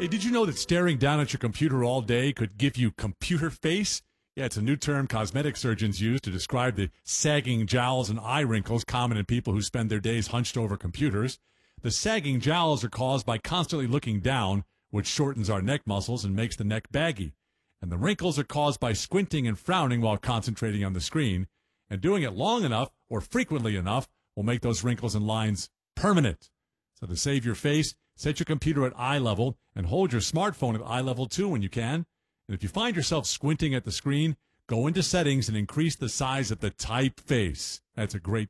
Hey, did you know that staring down at your computer all day could give you computer face? Yeah, it's a new term cosmetic surgeons use to describe the sagging jowls and eye wrinkles common in people who spend their days hunched over computers. The sagging jowls are caused by constantly looking down, which shortens our neck muscles and makes the neck baggy. And the wrinkles are caused by squinting and frowning while concentrating on the screen. And doing it long enough or frequently enough will make those wrinkles and lines permanent. So to save your face, set your computer at eye level and hold your smartphone at eye level too when you can. And if you find yourself squinting at the screen, go into settings and increase the size of the typeface. That's a great